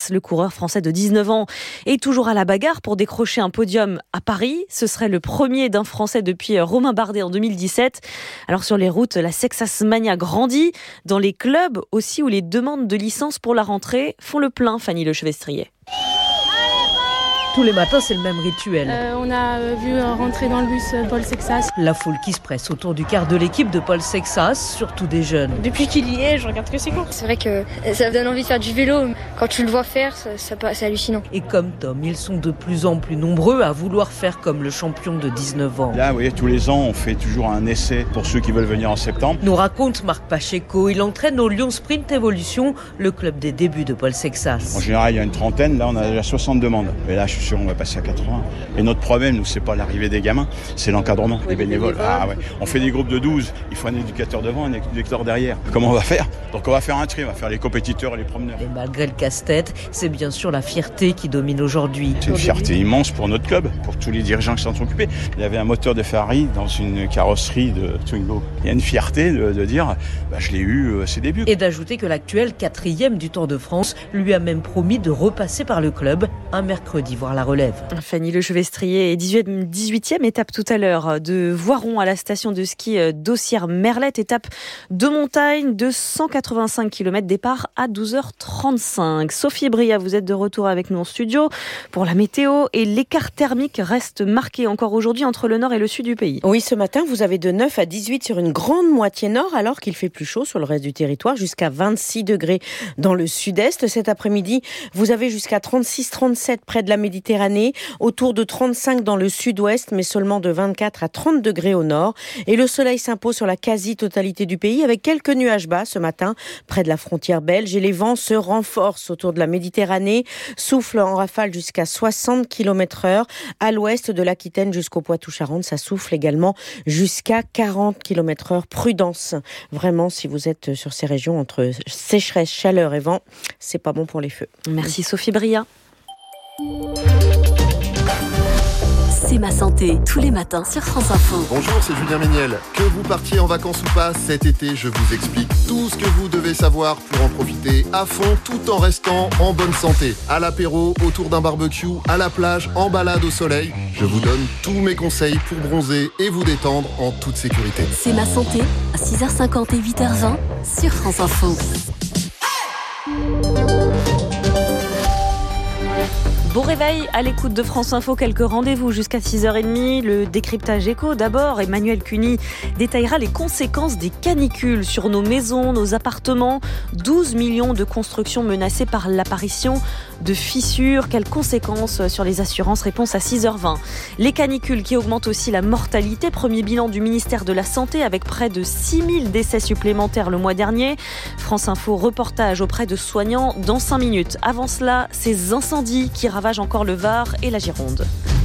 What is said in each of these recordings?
Sexas. Le coureur français de 19 ans est toujours à la bagarre pour décrocher un podium à Paris. Ce serait le premier d'un Français depuis Romain Bardet en 2017. Alors sur les routes, la Sexas Mania grandit. Dans les clubs aussi où les demandes de licence pour la rentrée font le plein, Fanny Lechevestrier. Tous les matins, c'est le même rituel. On a vu rentrer dans le bus Paul Sexas. La foule qui se presse autour du quart de l'équipe de Paul Sexas, surtout des jeunes. Depuis qu'il y est, je regarde que ses courses. C'est vrai que ça donne envie de faire du vélo. Quand tu le vois faire, c'est hallucinant. Et comme Tom, ils sont de plus en plus nombreux à vouloir faire comme le champion de 19 ans. Là, vous voyez, tous les ans, on fait toujours un essai pour ceux qui veulent venir en septembre. Nous raconte Marc Pacheco. Il entraîne au Lyon Sprint Evolution, le club des débuts de Paul Sexas. En général, il y a une trentaine. Là, on a déjà 60 demandes. Et là, je suis sûr, on va passer à 80. Et notre problème, nous, c'est pas l'arrivée des gamins, c'est l'encadrement des bénévoles. Ah ouais. On fait des groupes de 12. Il faut un éducateur devant, un éducateur derrière. Comment on va faire ? Donc, on va faire un tri. On va faire les compétiteurs et les promeneurs. Et malgré le casse-tête, c'est bien sûr la fierté qui domine aujourd'hui. C'est une fierté immense pour notre club, pour tous les dirigeants qui s'en sont occupés. Il y avait un moteur de Ferrari dans une carrosserie de Twingo. Il y a une fierté de dire, je l'ai eu à ses débuts. Et d'ajouter que l'actuel 4e du Tour de France lui a même promis de repasser par le club un mercredi, voir la relève. Fanny Lechevestrier, 18e étape tout à l'heure de Voiron à la station de ski d'Ossières-Merlette, étape de montagne de 185 km, départ à 12h35. Sophie Bria, vous êtes de retour avec nous en studio pour la météo et l'écart thermique reste marqué encore aujourd'hui entre le nord et le sud du pays. Oui, ce matin, vous avez de 9 à 18 sur une grande moitié nord alors qu'il fait plus chaud sur le reste du territoire, jusqu'à 26 degrés dans le sud-est. Cet après-midi, vous avez jusqu'à 36-37 près de la Méditerranée, autour de 35 dans le sud-ouest, mais seulement de 24 à 30 degrés au nord. Et le soleil s'impose sur la quasi-totalité du pays avec quelques nuages bas ce matin près de la frontière belge. Et les vents se renforcent autour de la Méditerranée, soufflent en rafale jusqu'à 60 km/h. À l'ouest de l'Aquitaine jusqu'au Poitou-Charentes, ça souffle également jusqu'à 40 km/h. Prudence, vraiment, si vous êtes sur ces régions entre sécheresse, chaleur et vent, c'est pas bon pour les feux. Merci Sophie Bria. C'est ma santé, tous les matins sur France Info. Bonjour, c'est Julien Méniel. Que vous partiez en vacances ou pas, cet été, je vous explique tout ce que vous devez savoir pour en profiter à fond, tout en restant en bonne santé. À l'apéro, autour d'un barbecue, à la plage, en balade au soleil. Je vous donne tous mes conseils pour bronzer et vous détendre en toute sécurité. C'est ma santé, à 6h50 et 8h20 sur France Info. Bon réveil à l'écoute de France Info, quelques rendez-vous jusqu'à 6h30. Le décryptage éco d'abord. Emmanuel Cuny détaillera les conséquences des canicules sur nos maisons, nos appartements. 12 millions de constructions menacées par l'apparition de fissures. Quelles conséquences sur les assurances ? Réponse à 6h20. Les canicules qui augmentent aussi la mortalité. Premier bilan du ministère de la Santé avec près de 6000 décès supplémentaires le mois dernier. France Info reportage auprès de soignants dans 5 minutes. Avant cela, ces incendies qui ravagent encore le Var et la Gironde.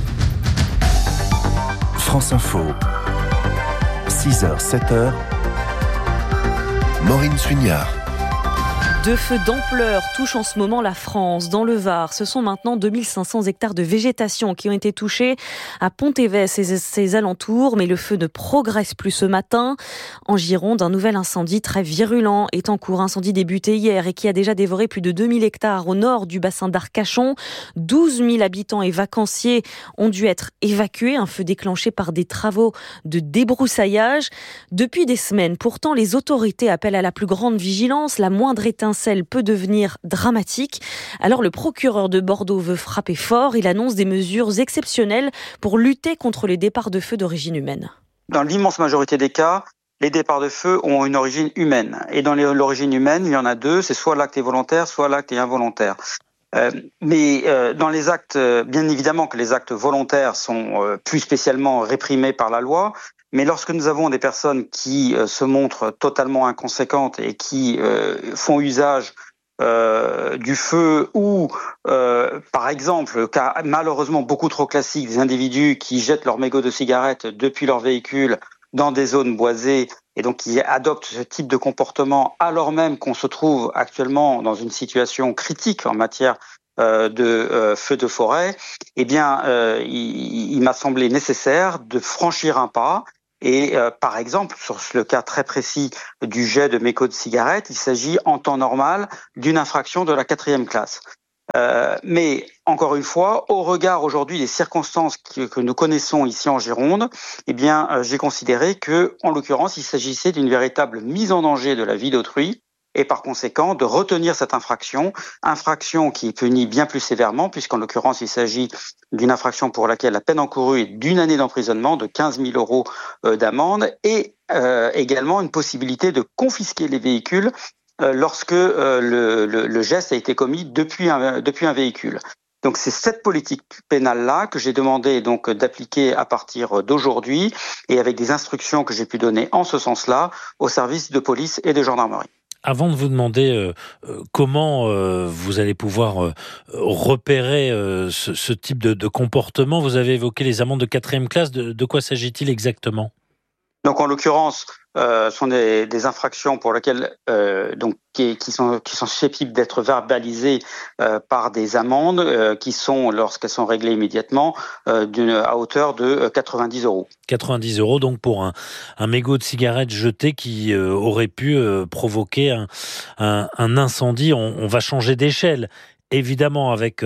France Info, 6h, 7h, Maureen Suignard. Deux feux d'ampleur touchent en ce moment la France. Dans le Var, ce sont maintenant 2500 hectares de végétation qui ont été touchés à Pont-Évès et ses alentours. Mais le feu ne progresse plus ce matin. En Gironde, un nouvel incendie très virulent est en cours. Incendie débuté hier et qui a déjà dévoré plus de 2000 hectares au nord du bassin d'Arcachon. 12 000 habitants et vacanciers ont dû être évacués. Un feu déclenché par des travaux de débroussaillage. Depuis des semaines, pourtant, les autorités appellent à la plus grande vigilance. La moindre étincelle peut devenir dramatique. Alors le procureur de Bordeaux veut frapper fort. Il annonce des mesures exceptionnelles pour lutter contre les départs de feu d'origine humaine. Dans l'immense majorité des cas, les départs de feu ont une origine humaine. Et dans l'origine humaine, il y en a deux. C'est soit l'acte est volontaire, soit l'acte est involontaire. Mais dans les actes, bien évidemment que les actes volontaires sont plus spécialement réprimés par la loi. Mais lorsque nous avons des personnes qui se montrent totalement inconséquentes et qui font usage du feu ou, par exemple, cas malheureusement beaucoup trop classique, des individus qui jettent leurs mégots de cigarettes depuis leur véhicule dans des zones boisées et donc qui adoptent ce type de comportement alors même qu'on se trouve actuellement dans une situation critique en matière de feux de forêt, eh bien, il m'a semblé nécessaire de franchir un pas. Et par exemple, sur le cas très précis du jet de mégots de cigarettes, il s'agit en temps normal d'une infraction de la 4e classe. Mais encore une fois, au regard aujourd'hui des circonstances que nous connaissons ici en Gironde, j'ai considéré que, en l'occurrence, il s'agissait d'une véritable mise en danger de la vie d'autrui, et par conséquent de retenir cette infraction qui est punie bien plus sévèrement, puisqu'en l'occurrence il s'agit d'une infraction pour laquelle la peine encourue est d'1 année d'emprisonnement, de 15 000 euros d'amende, et également une possibilité de confisquer les véhicules lorsque le geste a été commis depuis un véhicule. Donc c'est cette politique pénale-là que j'ai demandé donc d'appliquer à partir d'aujourd'hui, et avec des instructions que j'ai pu donner en ce sens-là aux services de police et de gendarmerie. Avant de vous demander comment vous allez pouvoir repérer ce type de comportement, vous avez évoqué les amendes de 4e classe. De quoi s'agit-il exactement ? Donc en l'occurrence, sont des infractions pour lesquelles qui sont susceptibles d'être verbalisées par des amendes qui sont, lorsqu'elles sont réglées immédiatement, à hauteur de 90 euros. 90 euros donc pour un mégot de cigarette jeté qui aurait pu provoquer un incendie. On va changer d'échelle. Évidemment, avec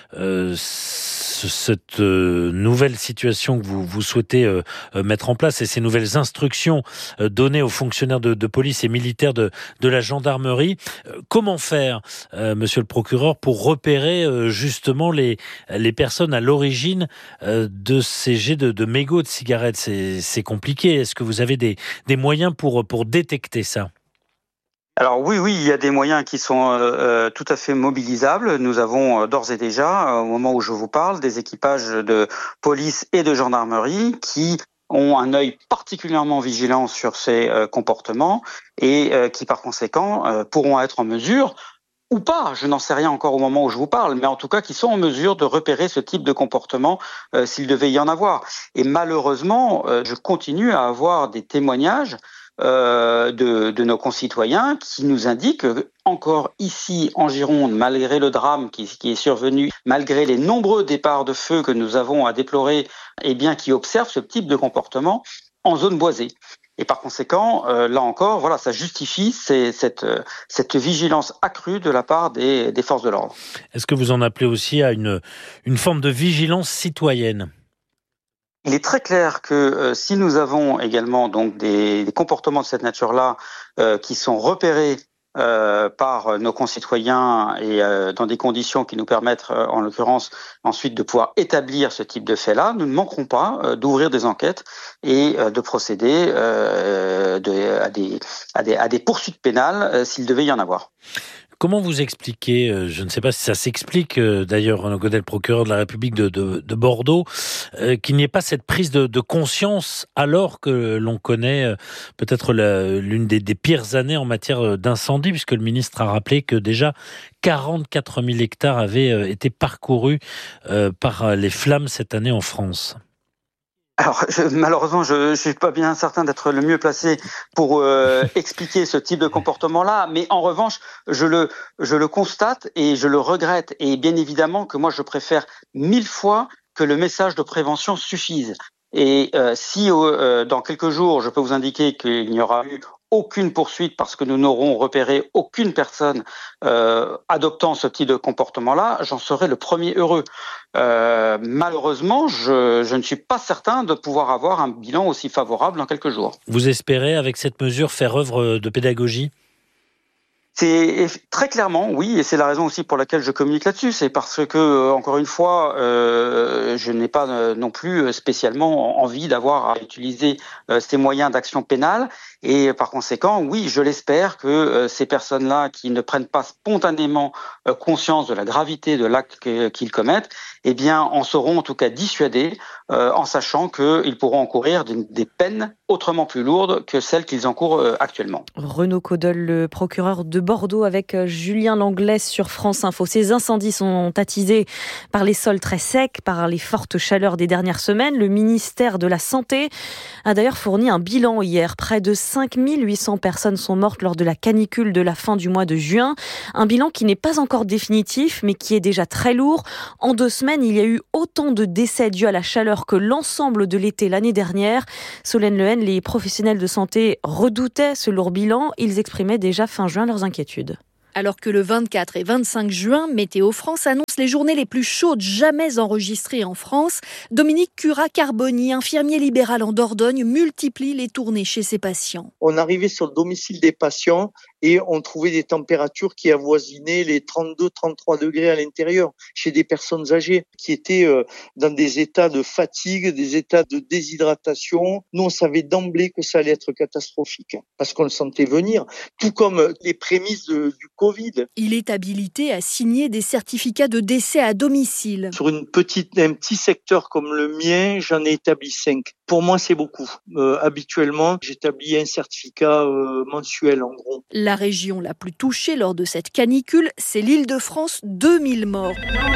cette nouvelle situation que vous souhaitez mettre en place et ces nouvelles instructions données aux fonctionnaires de police et militaires de la gendarmerie, comment faire, monsieur le procureur, pour repérer justement les personnes à l'origine de ces jets de mégots de cigarettes ? C'est compliqué. Est-ce que vous avez des moyens pour détecter ça ? Alors oui, il y a des moyens qui sont tout à fait mobilisables. Nous avons d'ores et déjà, au moment où je vous parle, des équipages de police et de gendarmerie qui ont un œil particulièrement vigilant sur ces comportements et qui par conséquent pourront être en mesure, ou pas, je n'en sais rien encore au moment où je vous parle, mais en tout cas qui sont en mesure de repérer ce type de comportement s'il devait y en avoir. Et malheureusement, je continue à avoir des témoignages de nos concitoyens qui nous indiquent que, encore ici en Gironde, malgré le drame qui est survenu, malgré les nombreux départs de feu que nous avons à déplorer, qui observent ce type de comportement en zone boisée. Et par conséquent, là encore, voilà, ça justifie cette vigilance accrue de la part des forces de l'ordre. Est-ce que vous en appelez aussi à une forme de vigilance citoyenne ? Il est très clair que si nous avons également donc des comportements de cette nature-là qui sont repérés par nos concitoyens et dans des conditions qui nous permettent, en l'occurrence, ensuite de pouvoir établir ce type de fait-là, nous ne manquerons pas d'ouvrir des enquêtes et de procéder à des poursuites pénales s'il devait y en avoir. Comment vous expliquez, je ne sais pas si ça s'explique, d'ailleurs, Renaud Godel, procureur de la République de Bordeaux, qu'il n'y ait pas cette prise de conscience alors que l'on connaît peut-être l'une des pires années en matière d'incendie, puisque le ministre a rappelé que déjà 44 000 hectares avaient été parcourus par les flammes cette année en France. Alors, malheureusement, je suis pas bien certain d'être le mieux placé pour expliquer ce type de comportement-là, mais en revanche, je le constate et je le regrette. Et bien évidemment que moi, je préfère 1000 fois que le message de prévention suffise. Et si dans quelques jours, je peux vous indiquer qu'il n'y aura eu aucune poursuite parce que nous n'aurons repéré aucune personne adoptant ce type de comportement-là, j'en serai le premier heureux. Malheureusement, je ne suis pas certain de pouvoir avoir un bilan aussi favorable dans quelques jours. Vous espérez, avec cette mesure, faire œuvre de pédagogie ? C'est très clairement, oui, et c'est la raison aussi pour laquelle je communique là-dessus. C'est parce que, encore une fois, je n'ai pas non plus spécialement envie d'avoir à utiliser ces moyens d'action pénale. Et par conséquent, oui, je l'espère que ces personnes-là qui ne prennent pas spontanément conscience de la gravité de l'acte qu'ils commettent, en seront en tout cas dissuadés en sachant qu'ils pourront encourir des peines autrement plus lourdes que celles qu'ils encourent actuellement. Renaud Godel, le procureur de Bordeaux, avec Julien Langlais sur France Info. Ces incendies sont attisés par les sols très secs, par les fortes chaleurs des dernières semaines. Le ministère de la Santé a d'ailleurs fourni un bilan hier. Près de 5800 personnes sont mortes lors de la canicule de la fin du mois de juin. Un bilan qui n'est pas encore définitif, mais qui est déjà très lourd. En 2 semaines, il y a eu autant de décès dus à la chaleur que l'ensemble de l'été l'année dernière. Solène Lehen, les professionnels de santé redoutaient ce lourd bilan. Ils exprimaient déjà fin juin leurs inquiétudes. Alors que le 24 et 25 juin, Météo France annonce les journées les plus chaudes jamais enregistrées en France. Dominique Curat-Carboni, infirmier libéral en Dordogne, multiplie les tournées chez ses patients. On arrivait sur le domicile des patients et on trouvait des températures qui avoisinaient les 32-33 degrés à l'intérieur chez des personnes âgées qui étaient dans des états de fatigue, des états de déshydratation. Nous, on savait d'emblée que ça allait être catastrophique parce qu'on le sentait venir, tout comme les prémices du Covid. Il est habilité à signer des certificats de décès à domicile. Sur un petit secteur comme le mien, j'en ai établi 5. Pour moi, c'est beaucoup. Habituellement, j'établis un certificat mensuel, en gros. La région la plus touchée lors de cette canicule, c'est l'Île-de-France, 2000 morts.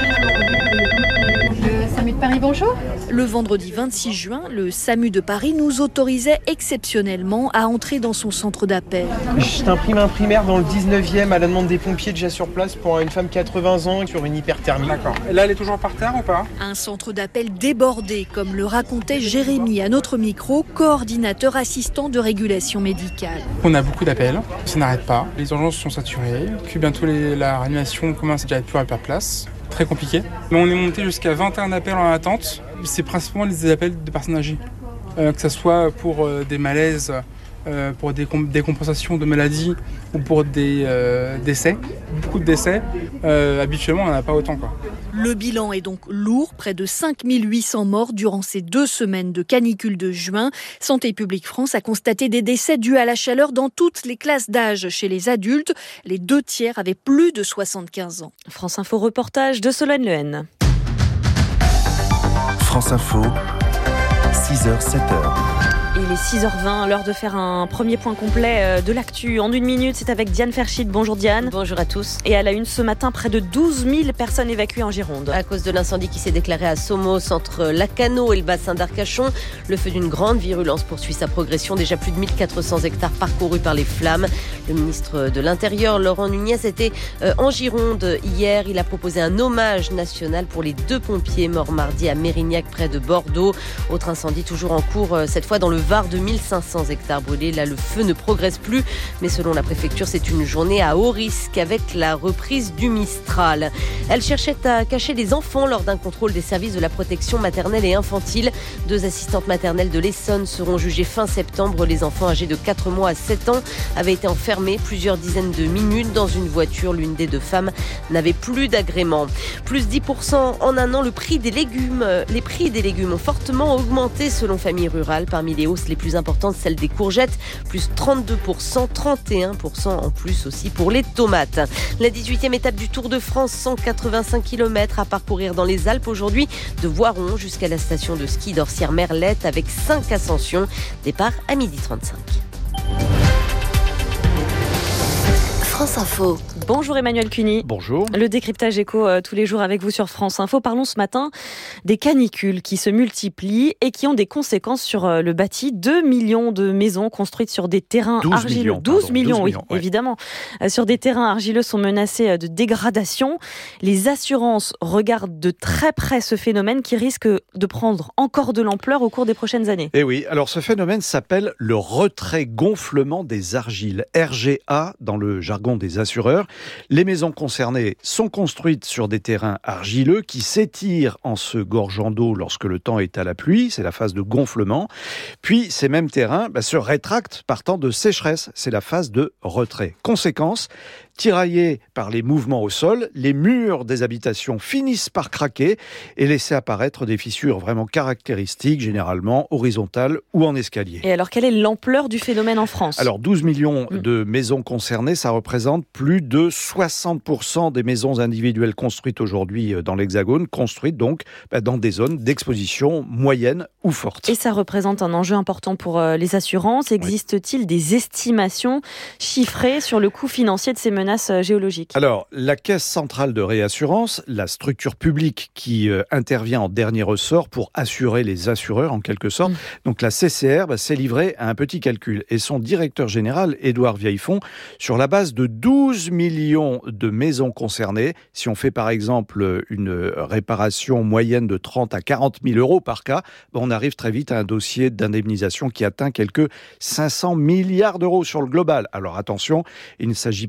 Le SAMU de Paris, bonjour. Le vendredi 26 juin, le SAMU de Paris nous autorisait exceptionnellement à entrer dans son centre d'appel. Je t'imprime un primaire dans le 19e à la demande des pompiers déjà sur place pour une femme 80 ans sur une hyperthermie. D'accord. Et là, elle est toujours par terre ou pas ? Un centre d'appel débordé, comme le racontait Jérémy à notre micro, coordinateur assistant de régulation médicale. On a beaucoup d'appels, ça n'arrête pas. Les urgences sont saturées, puis bientôt la réanimation commence déjà à être plus à la place. Très compliqué. Mais on est monté jusqu'à 21 appels en attente. C'est principalement des appels de personnes âgées. Que ce soit pour des malaises, pour des compensations de maladies ou pour des décès. Beaucoup de décès. Habituellement, on n'en a pas autant, quoi. Le bilan est donc lourd, près de 5800 morts durant ces 2 semaines de canicule de juin. Santé publique France a constaté des décès dus à la chaleur dans toutes les classes d'âge. Chez les adultes, les 2/3 avaient plus de 75 ans. France Info reportage de Solène Lehen. France Info, 6h, 7h. Il est 6h20, l'heure de faire un premier point complet de l'actu. En 1 minute, c'est avec Diane Ferchit. Bonjour Diane. Bonjour à tous. Et à la une ce matin, près de 12 000 personnes évacuées en Gironde. À cause de l'incendie qui s'est déclaré à Somos, entre Lacanau et le bassin d'Arcachon, le feu d'une grande virulence poursuit sa progression. Déjà plus de 1400 hectares parcourus par les flammes. Le ministre de l'Intérieur, Laurent Nunez, était en Gironde hier. Il a proposé un hommage national pour les 2 pompiers morts mardi à Mérignac, près de Bordeaux. Autre incendie toujours en cours, cette fois dans le Var, de 1500 hectares brûlés. Là, le feu ne progresse plus, mais selon la préfecture, c'est une journée à haut risque avec la reprise du Mistral. Elle cherchait à cacher des enfants lors d'un contrôle des services de la protection maternelle et infantile. 2 assistantes maternelles de l'Essonne seront jugées fin septembre. Les enfants âgés de 4 mois à 7 ans avaient été enfermés plusieurs dizaines de minutes dans une voiture. L'une des 2 femmes n'avait plus d'agrément. Plus 10% en un an, le prix des légumes. Les prix des légumes ont fortement augmenté selon Famille Rurale. Parmi les hausses les plus importantes, celle des courgettes, plus 32%, 31% en plus aussi pour les tomates. La 18e étape du Tour de France, 185 km à parcourir dans les Alpes aujourd'hui, de Voiron jusqu'à la station de ski d'Orsières-Merlette avec 5 ascensions. Départ à 12h35. France Info. Bonjour Emmanuel Cuny. Bonjour. Le décryptage éco tous les jours avec vous sur France Info. Parlons ce matin des canicules qui se multiplient et qui ont des conséquences sur le bâti. 2 millions de maisons construites sur des terrains argileux. 12 millions, oui, ouais. Évidemment. Sur des terrains argileux sont menacés de dégradation. Les assurances regardent de très près ce phénomène qui risque de prendre encore de l'ampleur au cours des prochaines années. Et oui, alors ce phénomène s'appelle le retrait-gonflement des argiles, RGA dans le jargon des assureurs. Les maisons concernées sont construites sur des terrains argileux qui s'étirent en se gorgeant d'eau lorsque le temps est à la pluie, c'est la phase de gonflement. Puis ces mêmes terrains se rétractent partant de sécheresse, c'est la phase de retrait. Conséquence, tiraillés par les mouvements au sol, les murs des habitations finissent par craquer et laisser apparaître des fissures vraiment caractéristiques, généralement horizontales ou en escalier. Et alors, quelle est l'ampleur du phénomène en France ? Alors, 12 millions de maisons concernées, ça représente plus de 60% des maisons individuelles construites aujourd'hui dans l'Hexagone, construites donc dans des zones d'exposition moyenne ou forte. Et ça représente un enjeu important pour les assurances. Existe-t-il des estimations chiffrées sur le coût financier de ces menaces géologiques ? Alors, la Caisse centrale de réassurance, la structure publique qui intervient en dernier ressort pour assurer les assureurs en quelque sorte, donc la CCR s'est livrée à un petit calcul. Et son directeur général, Édouard Vieillefond, sur la base de 12 millions de maisons concernées, si on fait par exemple une réparation moyenne de 30 à 40 000 euros par cas, on arrive très vite à un dossier d'indemnisation qui atteint quelques 500 milliards d'euros sur le global. Alors attention, il ne s'agit pas évidemment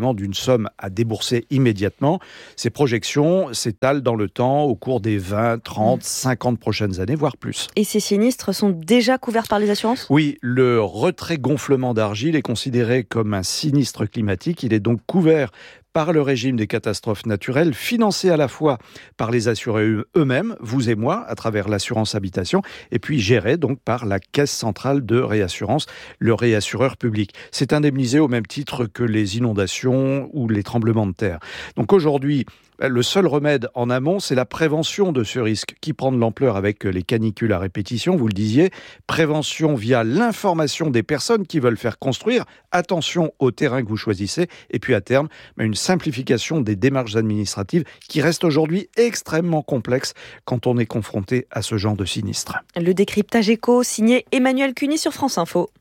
forcément d'une somme à débourser immédiatement. Ces projections s'étalent dans le temps au cours des 20, 30, 50 prochaines années, voire plus. Et ces sinistres sont déjà couverts par les assurances ? Oui, le retrait-gonflement d'argile est considéré comme un sinistre climatique. Il est donc couvert par le régime des catastrophes naturelles, financé à la fois par les assurés eux-mêmes, vous et moi, à travers l'assurance habitation, et puis géré donc par la Caisse centrale de réassurance, le réassureur public. C'est indemnisé au même titre que les inondations ou les tremblements de terre. Donc aujourd'hui, le seul remède en amont, c'est la prévention de ce risque qui prend de l'ampleur avec les canicules à répétition, vous le disiez. Prévention via l'information des personnes qui veulent faire construire. Attention au terrain que vous choisissez. Et puis à terme, une simplification des démarches administratives qui restent aujourd'hui extrêmement complexes quand on est confronté à ce genre de sinistre. Le décryptage éco, signé Emmanuel Cuny sur France Info.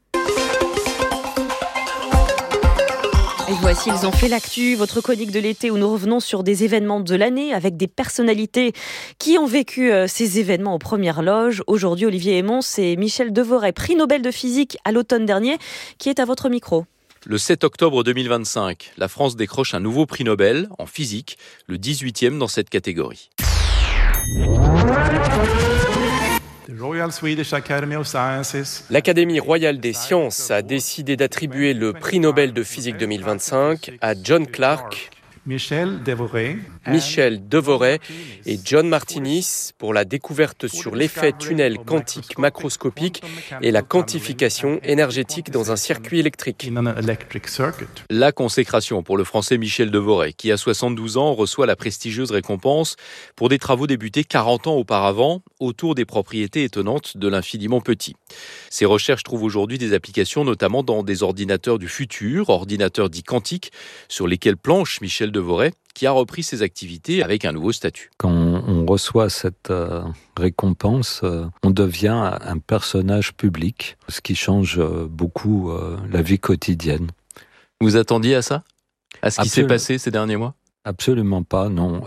Et voici, ils ont fait l'actu, votre chronique de l'été où nous revenons sur des événements de l'année avec des personnalités qui ont vécu ces événements aux premières loges. Aujourd'hui, Olivier Hémon, c'est Michel Devoret, prix Nobel de physique à l'automne dernier, qui est à votre micro. Le 7 octobre 2025, la France décroche un nouveau prix Nobel en physique, le 18e dans cette catégorie. L'Académie royale des sciences a décidé d'attribuer le prix Nobel de physique 2025 à John Clarke, Michel Devoret et John Martinis pour la découverte sur l'effet tunnel quantique macroscopique et la quantification énergétique dans un circuit électrique. La consécration pour le Français Michel Devoret, qui à 72 ans reçoit la prestigieuse récompense pour des travaux débutés 40 ans auparavant autour des propriétés étonnantes de l'infiniment petit. Ces recherches trouvent aujourd'hui des applications notamment dans des ordinateurs du futur, ordinateurs dits quantiques, sur lesquels planche Michel Devoret, qui a repris ses activités avec un nouveau statut. Quand on reçoit cette récompense, on devient un personnage public, ce qui change beaucoup la vie quotidienne. Vous attendiez à ça ? À ce qui s'est passé ces derniers mois ? Absolument pas, non.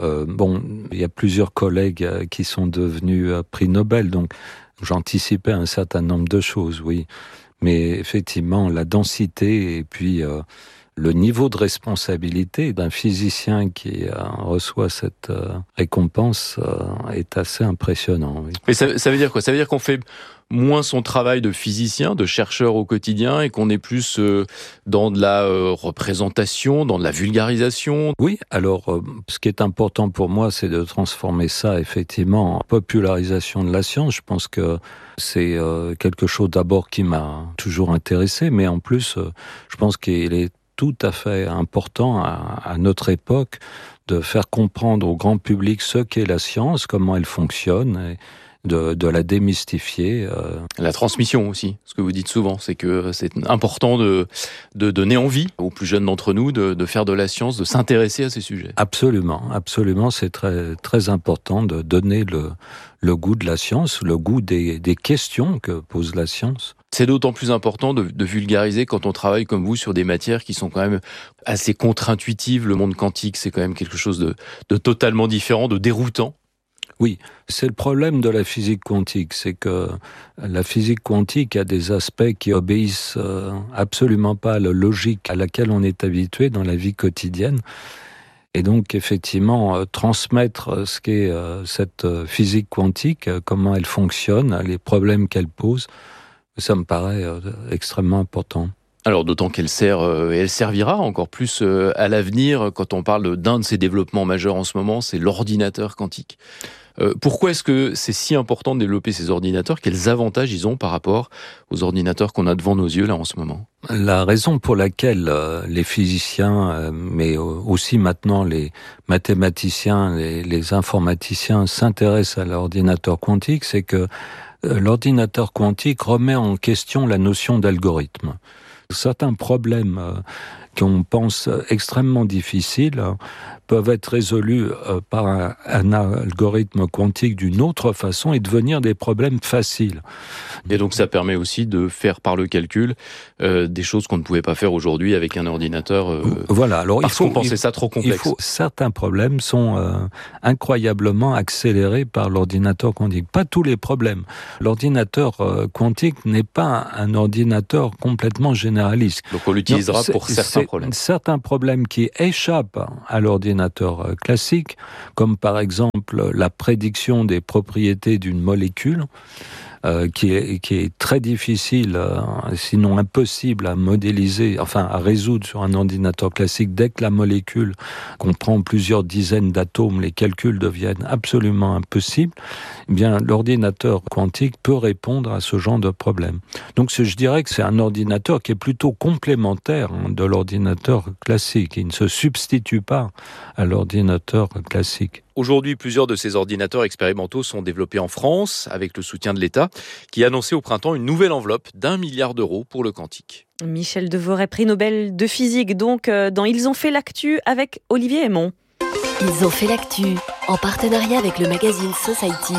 Il y a plusieurs collègues qui sont devenus prix Nobel, donc j'anticipais un certain nombre de choses, oui. Mais effectivement, la densité et puis le niveau de responsabilité d'un physicien qui reçoit cette récompense est assez impressionnant. Oui. Mais ça veut dire quoi ? Ça veut dire qu'on fait moins son travail de physicien, de chercheur au quotidien et qu'on est plus dans de la représentation, dans de la vulgarisation ? Oui, alors ce qui est important pour moi, c'est de transformer ça effectivement en popularisation de la science. Je pense que c'est quelque chose d'abord qui m'a toujours intéressé, mais en plus, je pense qu'il est tout à fait important à notre époque de faire comprendre au grand public ce qu'est la science, comment elle fonctionne, et de la démystifier. La transmission aussi, ce que vous dites souvent, c'est que c'est important de donner envie aux plus jeunes d'entre nous de faire de la science, de s'intéresser à ces sujets. Absolument, absolument, c'est très, très important de donner le goût de la science, le goût des questions que pose la science. C'est d'autant plus important de vulgariser quand on travaille comme vous sur des matières qui sont quand même assez contre-intuitives. Le monde quantique, c'est quand même quelque chose de totalement différent, de déroutant. Oui, c'est le problème de la physique quantique, c'est que la physique quantique a des aspects qui obéissent absolument pas à la logique à laquelle on est habitué dans la vie quotidienne. Et donc, effectivement, transmettre ce qu'est cette physique quantique, comment elle fonctionne, les problèmes qu'elle pose, ça me paraît extrêmement important. Alors d'autant qu'elle sert et elle servira encore plus à l'avenir quand on parle d'un de ces développements majeurs en ce moment, c'est l'ordinateur quantique. Pourquoi est-ce que c'est si important de développer ces ordinateurs ? Quels avantages ils ont par rapport aux ordinateurs qu'on a devant nos yeux là en ce moment ? La raison pour laquelle les physiciens, mais aussi maintenant les mathématiciens, les informaticiens s'intéressent à l'ordinateur quantique, c'est que l'ordinateur quantique remet en question la notion d'algorithme. Certains problèmes qu'on pense extrêmement difficiles peuvent être résolus par un algorithme quantique d'une autre façon et devenir des problèmes faciles. Et donc ça permet aussi de faire par le calcul des choses qu'on ne pouvait pas faire aujourd'hui avec un ordinateur. Voilà. Alors parce qu'on pensait ça trop complexe. Certains problèmes sont incroyablement accélérés par l'ordinateur quantique. Pas tous les problèmes. L'ordinateur quantique n'est pas un ordinateur complètement généraliste. Donc on l'utilisera pour certains problèmes. Certains problèmes qui échappent à l'ordinateur classique, comme par exemple la prédiction des propriétés d'une molécule, qui est très difficile, sinon impossible à modéliser, enfin à résoudre sur un ordinateur classique. Dès que la molécule comprend plusieurs dizaines d'atomes, les calculs deviennent absolument impossibles. Eh bien, l'ordinateur quantique peut répondre à ce genre de problème. Donc, je dirais que c'est un ordinateur qui est plutôt complémentaire de l'ordinateur classique. Il ne se substitue pas à l'ordinateur classique. Aujourd'hui, plusieurs de ces ordinateurs expérimentaux sont développés en France avec le soutien de l'État qui a annoncé au printemps une nouvelle enveloppe d'1 milliard d'euros pour le quantique. Michel Devoret, prix Nobel de physique, donc dans Ils ont fait l'actu avec Olivier Aymon. Ils ont fait l'actu en partenariat avec le magazine Society.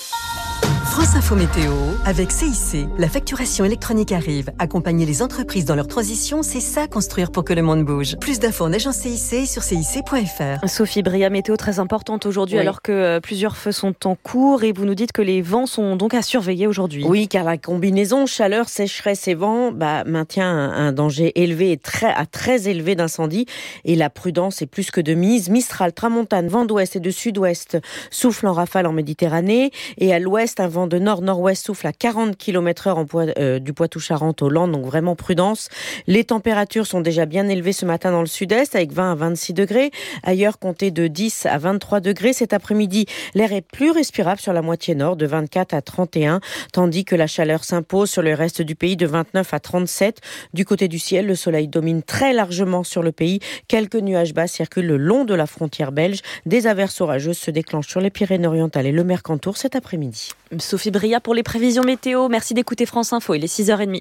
France Info Météo avec CIC. La facturation électronique arrive. Accompagner les entreprises dans leur transition, c'est ça construire pour que le monde bouge. Plus d'infos en agence CIC sur cic.fr. Sophie Bria, météo très importante aujourd'hui alors que plusieurs feux sont en cours et vous nous dites que les vents sont donc à surveiller aujourd'hui. Oui, car la combinaison chaleur, sécheresse et vent maintient un danger élevé et très élevé d'incendie et la prudence est plus que de mise. Mistral, tramontane, vent d'ouest et de sud-ouest souffle en rafale en Méditerranée et à l'ouest un vent de nord-nord-ouest souffle à 40 km/h du Poitou-Charentes au Landes, donc vraiment prudence. Les températures sont déjà bien élevées ce matin dans le sud-est avec 20 à 26 degrés. Ailleurs, comptez de 10 à 23 degrés. Cet après-midi, l'air est plus respirable sur la moitié nord de 24 à 31, tandis que la chaleur s'impose sur le reste du pays de 29 à 37. Du côté du ciel, le soleil domine très largement sur le pays. Quelques nuages bas circulent le long de la frontière belge. Des averses orageuses se déclenchent sur les Pyrénées-Orientales et le Mercantour cet après-midi. Sophie Bria pour les prévisions météo. Merci d'écouter France Info. Il est 6h30.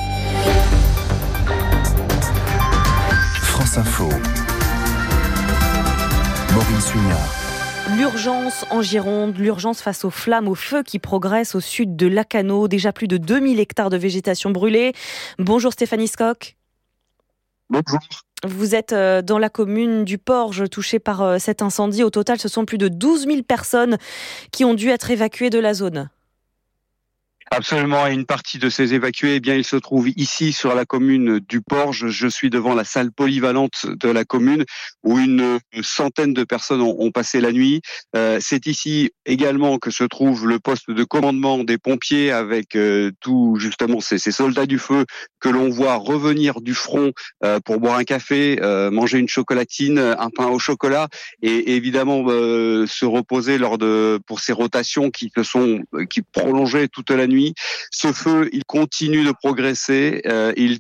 France Info. Maureen Sugnard. L'urgence en Gironde, l'urgence face aux flammes, aux feux qui progressent au sud de Lacanau. Déjà plus de 2000 hectares de végétation brûlée. Bonjour Stéphanie Skock. Bonjour. Vous êtes dans la commune du Porge, touchée par cet incendie. Au total, ce sont plus de 12 000 personnes qui ont dû être évacuées de la zone. Absolument, et une partie de ces évacués, eh bien, ils se trouvent ici sur la commune du Porge. Je suis devant la salle polyvalente de la commune où une centaine de personnes ont passé la nuit. C'est ici également que se trouve le poste de commandement des pompiers avec tout justement ces soldats du feu que l'on voit revenir du front pour boire un café, manger une chocolatine, un pain au chocolat et évidemment se reposer pour ces rotations qui prolongeaient toute la nuit. Ce feu, il continue de progresser. Il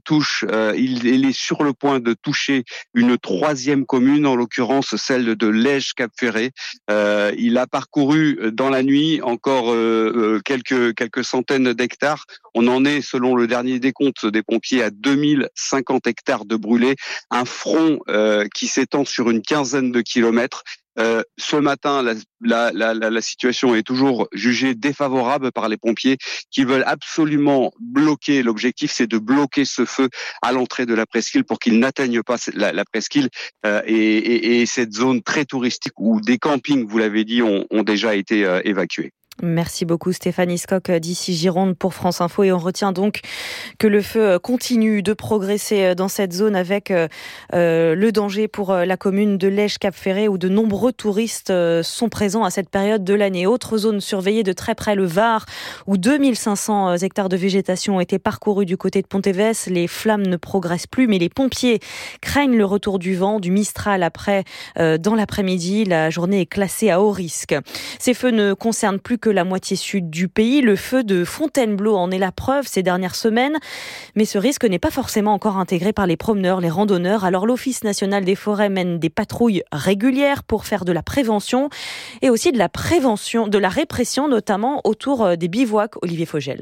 est sur le point de toucher une troisième commune, en l'occurrence celle de Lège-Cap-Ferré. Il a parcouru dans la nuit encore quelques centaines d'hectares. On en est, selon le dernier décompte des pompiers, à 2050 hectares de brûlés. Un front qui s'étend sur une quinzaine de kilomètres. Ce matin, la situation est toujours jugée défavorable par les pompiers qui veulent absolument bloquer. L'objectif, c'est de bloquer ce feu à l'entrée de la presqu'île pour qu'il n'atteigne pas la presqu'île et cette zone très touristique où des campings, vous l'avez dit, ont déjà été évacués. Merci beaucoup Stéphanie Skock d'ici Gironde pour France Info et on retient donc que le feu continue de progresser dans cette zone avec le danger pour la commune de Lège-Cap-Ferré où de nombreux touristes sont présents à cette période de l'année. Autre zone surveillée de très près, le Var où 2500 hectares de végétation ont été parcourus du côté de Pontévès. Les flammes ne progressent plus mais les pompiers craignent le retour du vent, du Mistral après dans l'après-midi. La journée est classée à haut risque. Ces feux ne concernent plus que la moitié sud du pays. Le feu de Fontainebleau en est la preuve ces dernières semaines. Mais ce risque n'est pas forcément encore intégré par les promeneurs, les randonneurs. Alors l'Office national des forêts mène des patrouilles régulières pour faire de la prévention et aussi de la répression, notamment autour des bivouacs. Olivier Fogel.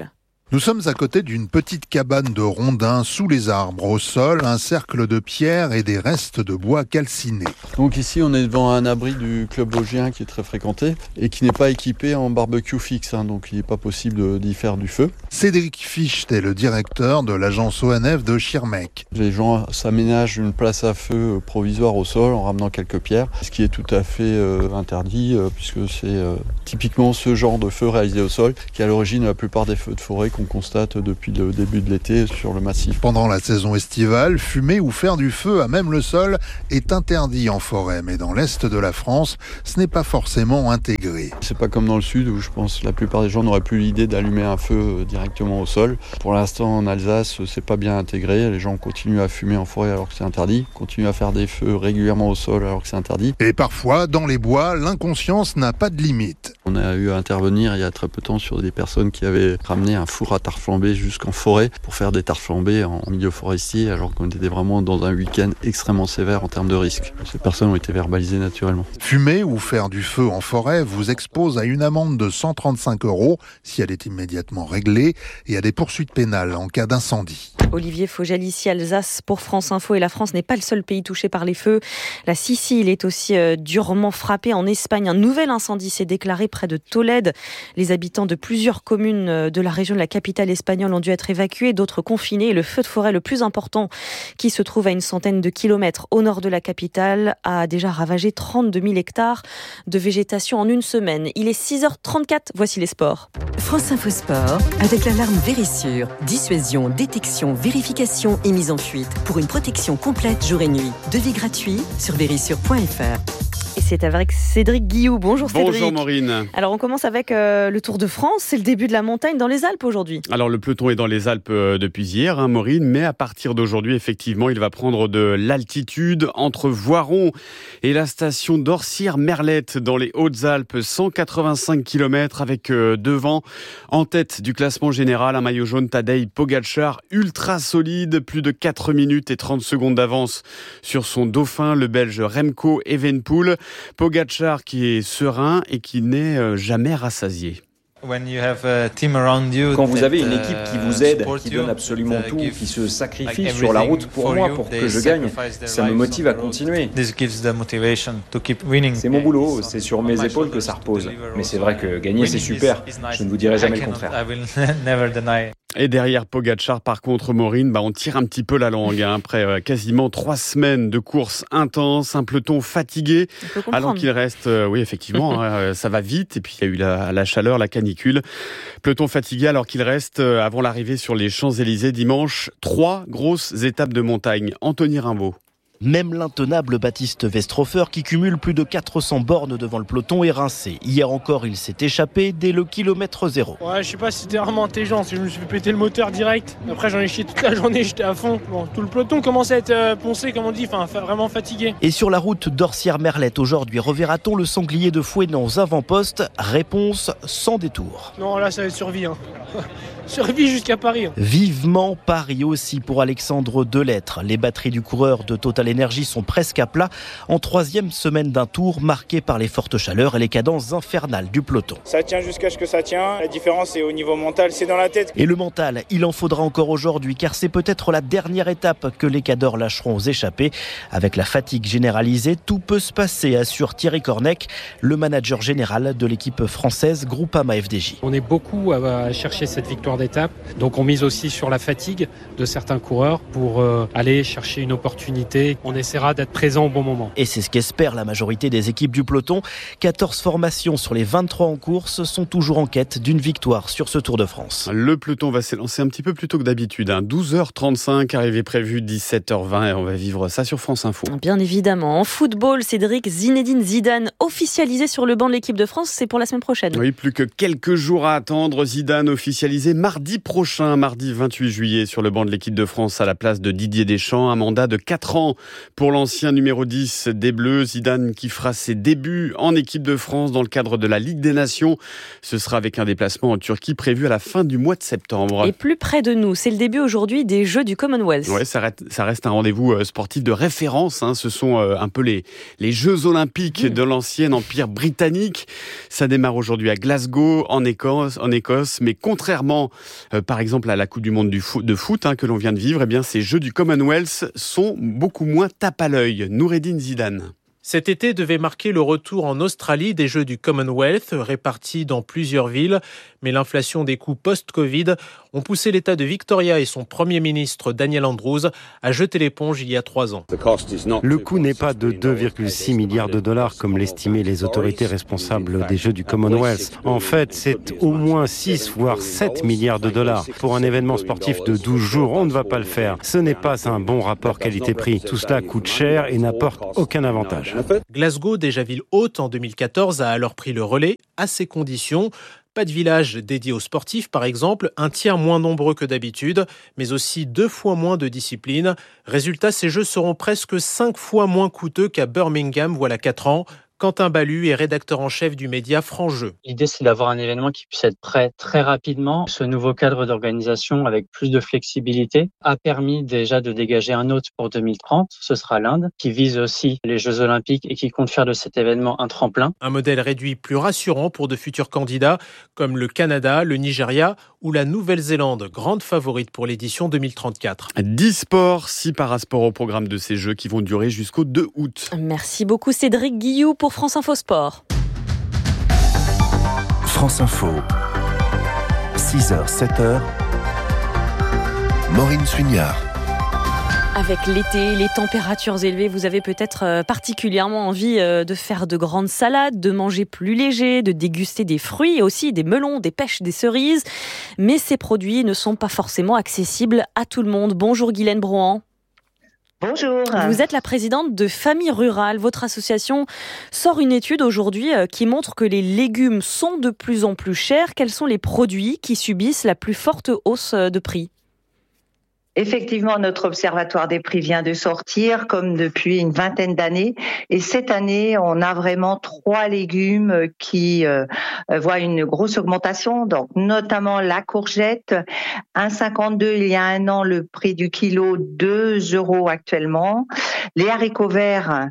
Nous sommes à côté d'une petite cabane de rondins sous les arbres. Au sol, un cercle de pierre et des restes de bois calcinés. Donc ici, on est devant un abri du club vosgien qui est très fréquenté et qui n'est pas équipé en barbecue fixe, donc il n'est pas possible d'y faire du feu. Cédric Ficht est le directeur de l'agence ONF de Schirmeck. Les gens s'aménagent une place à feu provisoire au sol en ramenant quelques pierres, ce qui est tout à fait interdit puisque c'est typiquement ce genre de feu réalisé au sol qui est à l'origine de la plupart des feux de forêt qu'on constate depuis le début de l'été sur le massif. Pendant la saison estivale, fumer ou faire du feu à même le sol est interdit en forêt, mais dans l'est de la France, ce n'est pas forcément intégré. C'est pas comme dans le sud où je pense que la plupart des gens n'auraient plus l'idée d'allumer un feu directement au sol. Pour l'instant en Alsace, c'est pas bien intégré, les gens continuent à fumer en forêt alors que c'est interdit, continuent à faire des feux régulièrement au sol alors que c'est interdit. Et parfois, dans les bois, l'inconscience n'a pas de limite. On a eu à intervenir il y a très peu de temps sur des personnes qui avaient ramené un four à tarte flambée jusqu'en forêt pour faire des tartes flambées en milieu forestier alors qu'on était vraiment dans un week-end extrêmement sévère en termes de risque. Ces personnes ont été verbalisées naturellement. Fumer ou faire du feu en forêt vous expose à une amende de 135 € si elle est immédiatement réglée et à des poursuites pénales en cas d'incendie. Olivier Fogel, ici Alsace pour France Info, et la France n'est pas le seul pays touché par les feux. La Sicile est aussi durement frappée. En Espagne, un nouvel incendie s'est déclaré près de Tolède. Les habitants de plusieurs communes de la région de la capitale espagnole ont dû être évacués, d'autres confinés. Le feu de forêt le plus important, qui se trouve à une centaine de kilomètres au nord de la capitale, a déjà ravagé 32 000 hectares de végétation en une semaine. Il est 6h34, voici les sports. France Info Sport, avec l'alarme Vérissure. Dissuasion, détection, vérification et mise en fuite. Pour une protection complète jour et nuit. Devis gratuit sur vérissure.fr. Et c'est avec Cédric Guillou. Bonjour Cédric. Bonjour Maureen. Alors on commence avec le Tour de France. C'est le début de la montagne dans les Alpes aujourd'hui. Alors le peloton est dans les Alpes depuis hier, Maureen, mais à partir d'aujourd'hui, effectivement, il va prendre de l'altitude entre Voiron et la station d'Orsières-Merlette dans les Hautes-Alpes. 185 km avec devant, en tête du classement général, un maillot jaune Tadej Pogačar, ultra solide, plus de 4 minutes et 30 secondes d'avance sur son dauphin, le Belge Remco Evenepoel. Pogačar qui est serein et qui n'est jamais rassasié. Quand vous avez une équipe qui vous aide, qui donne absolument tout, qui se sacrifie sur la route pour moi, pour que je gagne, ça me motive à continuer. C'est mon boulot, c'est sur mes épaules que ça repose. Mais c'est vrai que gagner, c'est super. Je ne vous dirai jamais le contraire. Et derrière Pogačar, par contre, Maureen, on tire un petit peu la langue. Après quasiment 3 semaines de course intense, un peloton fatigué, alors qu'il reste... oui, effectivement, ça va vite. Et puis, il y a eu la chaleur, la canicule. Peloton fatigué alors qu'il reste, avant l'arrivée sur les Champs-Élysées dimanche, 3 grosses étapes de montagne. Anthony Rimbaud. Même l'intenable Baptiste Westrofer, qui cumule plus de 400 bornes devant le peloton, est rincé. Hier encore, il s'est échappé dès le kilomètre 0. Ouais, je sais pas si c'était vraiment intelligent, parce que je me suis fait péter le moteur direct. Après, j'en ai chié toute la journée, j'étais à fond. Bon, tout le peloton commence à être poncé, comme on dit, vraiment fatigué. Et sur la route d'Orsières-Merlette, aujourd'hui, reverra-t-on le sanglier de Fouesnant aux avant-postes? Réponse sans détour. Non, là, ça va être survie. Survie jusqu'à Paris. Vivement Paris aussi pour Alexandre Delettre. Les batteries du coureur de Total Energy sont presque à plat en 3e semaine d'un tour marqué par les fortes chaleurs et les cadences infernales du peloton. Ça tient jusqu'à ce que ça tient. La différence est au niveau mental, c'est dans la tête. Et le mental, il en faudra encore aujourd'hui car c'est peut-être la dernière étape que les cadors lâcheront aux échappés. Avec la fatigue généralisée, tout peut se passer, assure Thierry Cornec, le manager général de l'équipe française Groupama FDJ. On est beaucoup à chercher cette victoire d'étape, donc on mise aussi sur la fatigue de certains coureurs pour aller chercher une opportunité. On essaiera d'être présent au bon moment. Et c'est ce qu'espère la majorité des équipes du peloton. 14 formations sur les 23 en course sont toujours en quête d'une victoire sur ce Tour de France. Le peloton va s'élancer un petit peu plus tôt que d'habitude. 12h35, arrivée prévue 17h20 et on va vivre ça sur France Info. Bien évidemment. En football, Cédric, Zinedine Zidane officialisé sur le banc de l'équipe de France, c'est pour la semaine prochaine. Oui, plus que quelques jours à attendre. Zidane officialisé mardi prochain, mardi 28 juillet, sur le banc de l'équipe de France à la place de Didier Deschamps. Un mandat de 4 ans pour l'ancien numéro 10 des Bleus. Zidane qui fera ses débuts en équipe de France dans le cadre de la Ligue des Nations. Ce sera avec un déplacement en Turquie prévu à la fin du mois de septembre. Et plus près de nous, c'est le début aujourd'hui des Jeux du Commonwealth. Ouais, ça reste un rendez-vous sportif de référence. Ce sont un peu les Jeux Olympiques de l'ancien Empire britannique. Ça démarre aujourd'hui à Glasgow, en Écosse. Mais contrairement par exemple à la Coupe du Monde de foot que l'on vient de vivre, ces Jeux du Commonwealth sont beaucoup moins tape à l'œil. Noureddine Zidane. Cet été devait marquer le retour en Australie des Jeux du Commonwealth, répartis dans plusieurs villes. Mais l'inflation des coûts post-Covid ont poussé l'État de Victoria et son Premier ministre Daniel Andrews à jeter l'éponge il y a 3 ans. Le coût n'est pas de 2,6 milliards de dollars comme l'estimaient les autorités responsables des Jeux du Commonwealth. En fait, c'est au moins 6 voire 7 milliards de dollars. Pour un événement sportif de 12 jours, on ne va pas le faire. Ce n'est pas un bon rapport qualité-prix. Tout cela coûte cher et n'apporte aucun avantage. Glasgow, déjà ville haute en 2014, a alors pris le relais à ces conditions. Pas de village dédié aux sportifs, par exemple, 1/3 moins nombreux que d'habitude, mais aussi 2 fois moins de disciplines. Résultat, ces Jeux seront presque 5 fois moins coûteux qu'à Birmingham, voilà 4 ans. Quentin Ballu est rédacteur en chef du média France Jeux. L'idée, c'est d'avoir un événement qui puisse être prêt très rapidement. Ce nouveau cadre d'organisation avec plus de flexibilité a permis déjà de dégager un hôte pour 2030. Ce sera l'Inde, qui vise aussi les Jeux Olympiques et qui compte faire de cet événement un tremplin. Un modèle réduit plus rassurant pour de futurs candidats comme le Canada, le Nigeria ou la Nouvelle-Zélande, grande favorite pour l'édition 2034. 10 sports, 6 parasports au programme de ces Jeux qui vont durer jusqu'au 2 août. Merci beaucoup Cédric Guillou pour France Info Sport. France Info, 6h, 7h, Maureen Suignard. Avec l'été, les températures élevées, vous avez peut-être particulièrement envie de faire de grandes salades, de manger plus léger, de déguster des fruits et aussi des melons, des pêches, des cerises. Mais ces produits ne sont pas forcément accessibles à tout le monde. Bonjour Guylaine Brohan. Bonjour. Vous êtes la présidente de Famille Rurale. Votre association sort une étude aujourd'hui qui montre que les légumes sont de plus en plus chers. Quels sont les produits qui subissent la plus forte hausse de prix ? Effectivement, notre observatoire des prix vient de sortir, comme depuis une vingtaine d'années. Et cette année, on a vraiment 3 légumes qui voient une grosse augmentation. Donc, notamment la courgette, 1,52 il y a un an, le prix du kilo, 2 € actuellement. Les haricots verts,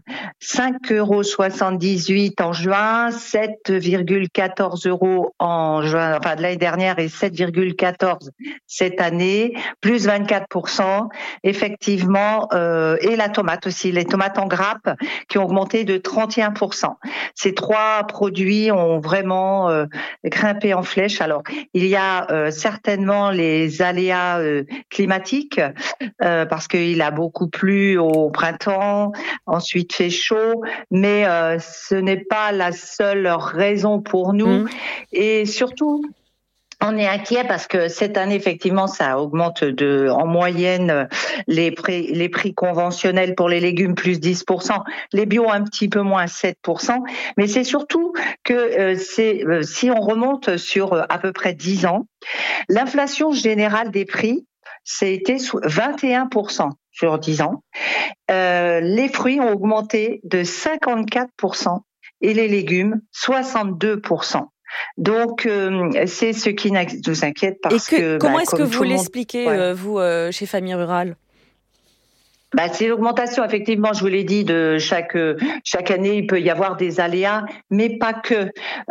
5,78 € en juin, 7,14 € en juin, enfin de l'année dernière et 7,14 € cette année, plus 24%. Effectivement, et la tomate aussi, les tomates en grappe qui ont augmenté de 31%. Ces 3 produits ont vraiment grimpé en flèche. Alors, il y a certainement les aléas climatiques parce qu'il a beaucoup plu au printemps, ensuite fait chaud, mais ce n'est pas la seule raison pour nous. Et surtout, on est inquiet parce que cette année, effectivement, ça augmente en moyenne les prix conventionnels pour les légumes plus 10%, les bio un petit peu moins 7%. Mais c'est surtout que si on remonte sur à peu près 10 ans, l'inflation générale des prix, c'était 21% sur 10 ans. Les fruits ont augmenté de 54% et les légumes 62%. Donc, c'est ce qui nous inquiète parce que... Comment est-ce que vous l'expliquez, vous, chez Famille Rurale ? C'est l'augmentation, effectivement, je vous l'ai dit, de chaque année, il peut y avoir des aléas, mais pas que.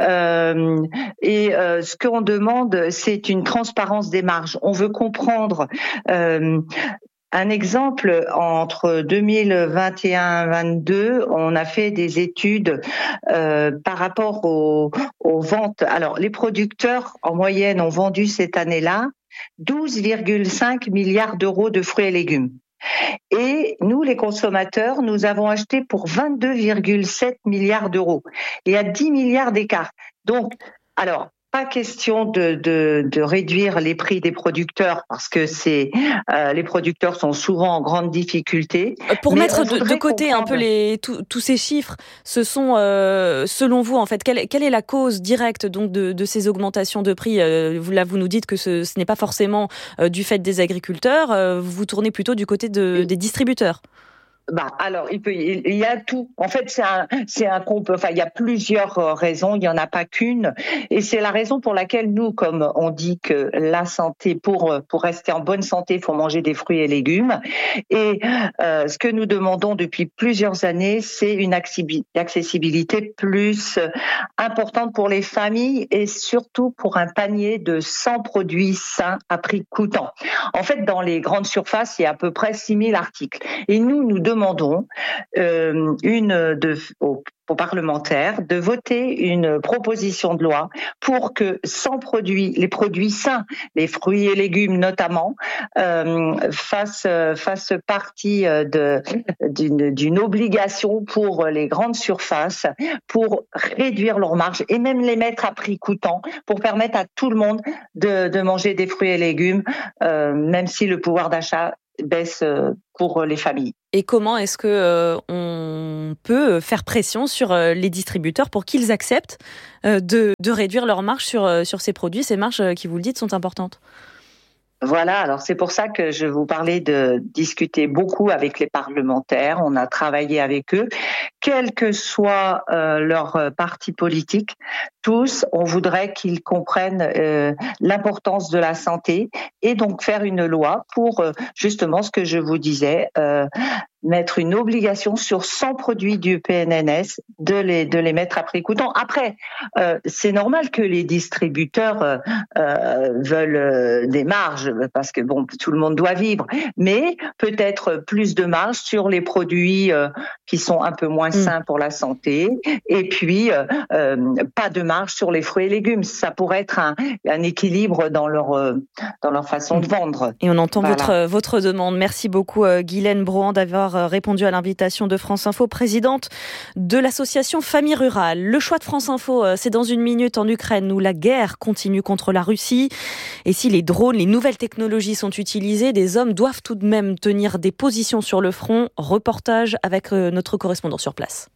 Ce qu'on demande, c'est une transparence des marges. On veut comprendre... Un exemple, entre 2021-22, on a fait des études par rapport aux ventes. Alors, les producteurs, en moyenne, ont vendu cette année-là 12,5 milliards d'euros de fruits et légumes. Et nous, les consommateurs, nous avons acheté pour 22,7 milliards d'euros. Il y a 10 milliards d'écart. Donc, alors... Pas question de réduire les prix des producteurs parce que les producteurs sont souvent en grande difficulté. Pour mettre de côté un peu tous ces chiffres, ce sont selon vous en fait quelle est la cause directe donc de ces augmentations de prix vous nous dites que ce n'est pas forcément du fait des agriculteurs, vous vous tournez plutôt du côté des distributeurs. Alors, il y a tout. En fait, il y a plusieurs raisons. Il n'y en a pas qu'une. Et c'est la raison pour laquelle nous, comme on dit que la santé, pour rester en bonne santé, il faut manger des fruits et légumes. Et ce que nous demandons depuis plusieurs années, c'est une accessibilité plus importante pour les familles et surtout pour un panier de 100 produits sains à prix coûtant. En fait, dans les grandes surfaces, il y a à peu près 6000 articles. Et nous demandons aux parlementaires de voter une proposition de loi pour que 100 produits, les produits sains, les fruits et légumes notamment, fassent partie d'une obligation pour les grandes surfaces pour réduire leurs marges et même les mettre à prix coûtant pour permettre à tout le monde de manger des fruits et légumes, même si le pouvoir d'achat baisse pour les familles. Et comment est-ce que on peut faire pression sur les distributeurs pour qu'ils acceptent de réduire leurs marges sur ces produits, ces marges qui, vous le dites, sont importantes? Voilà, alors c'est pour ça que je vous parlais de discuter beaucoup avec les parlementaires. On a travaillé avec eux, quel que soit leur parti politique. Tous, on voudrait qu'ils comprennent l'importance de la santé et donc faire une loi pour justement ce que je vous disais, mettre une obligation sur 100 produits du PNNS de les mettre à prix coûtant. Après, c'est normal que les distributeurs veulent des marges parce que tout le monde doit vivre, mais peut-être plus de marge sur les produits qui sont un peu moins sains pour la santé et puis pas de marge sur les fruits et légumes. Ça pourrait être un équilibre dans leur façon de vendre. Et on entend votre demande. Merci beaucoup Guylaine Brohan d'avoir répondu à l'invitation de France Info, présidente de l'association Famille Rurale. Le choix de France Info, c'est dans une minute en Ukraine où la guerre continue contre la Russie. Et si les drones, les nouvelles technologies sont utilisées, des hommes doivent tout de même tenir des positions sur le front. Reportage avec notre correspondant sur place.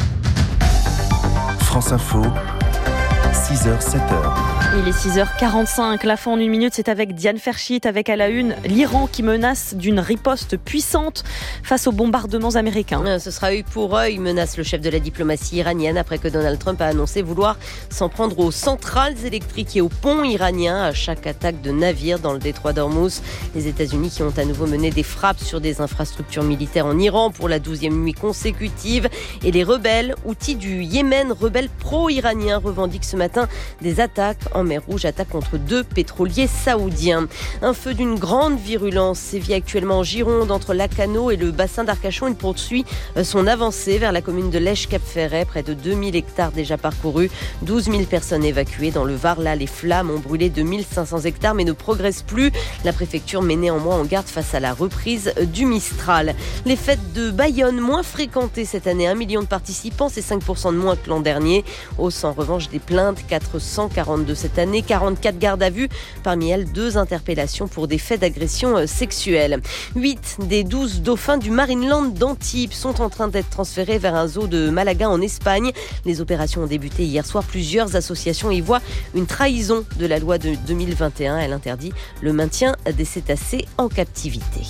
France Info, 6h, 7h. Il est 6h45, la fin en une minute, c'est avec Diane Ferchit, avec à la une l'Iran qui menace d'une riposte puissante face aux bombardements américains. Ce sera œil pour œil, menace le chef de la diplomatie iranienne après que Donald Trump a annoncé vouloir s'en prendre aux centrales électriques et aux ponts iraniens à chaque attaque de navire dans le détroit d'Ormuz. Les États-Unis qui ont à nouveau mené des frappes sur des infrastructures militaires en Iran pour la 12e nuit consécutive. Et les rebelles, outils du Yémen, rebelles pro-iraniens, revendiquent ce matin des attaques en mer Rouge, attaque contre 2 pétroliers saoudiens. Un feu d'une grande virulence sévit actuellement en Gironde entre Lacanau et le bassin d'Arcachon. Il poursuit son avancée vers la commune de Lèche-Cap-Ferret, près de 2000 hectares déjà parcourus, 12 000 personnes évacuées. Dans le Var, là, les flammes ont brûlé 2500 hectares mais ne progressent plus. La préfecture met néanmoins en garde face à la reprise du Mistral. Les fêtes de Bayonne, moins fréquentées cette année, 1 million de participants, c'est 5% de moins que l'an dernier. Hausse en revanche des plaintes, 442 cette année, 44 gardes à vue, parmi elles 2 interpellations pour des faits d'agression sexuelle. 8 des 12 dauphins du Marineland d'Antibes sont en train d'être transférés vers un zoo de Malaga en Espagne. Les opérations ont débuté hier soir. Plusieurs associations y voient une trahison de la loi de 2021. Elle interdit le maintien des cétacés en captivité.